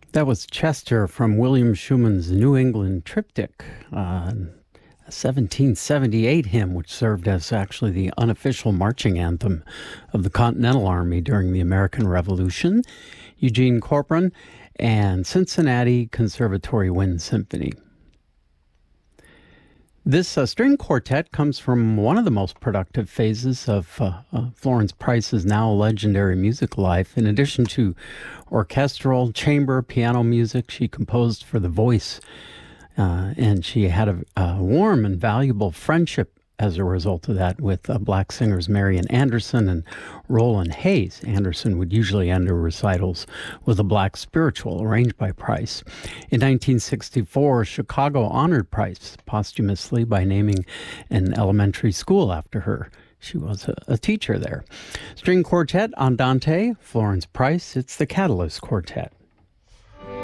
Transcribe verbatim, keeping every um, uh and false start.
That was Chester from William Schumann's New England Triptych, uh, a seventeen seventy-eight hymn, which served as actually the unofficial marching anthem of the Continental Army during the American Revolution. Eugene Corcoran and Cincinnati Conservatory Wind Symphony. This uh, string quartet comes from one of the most productive phases of uh, uh, Florence Price's now legendary music life. In addition to orchestral, chamber, piano music, she composed for the voice, uh, and she had a, a warm and valuable friendship as a result of that with uh, black singers Marian Anderson and Roland Hayes. Anderson would usually end her recitals with a black spiritual arranged by Price. In nineteen sixty-four, Chicago honored Price posthumously by naming an elementary school after her. She was a, a teacher there. String quartet, Andante, Florence Price. It's the Catalyst Quartet.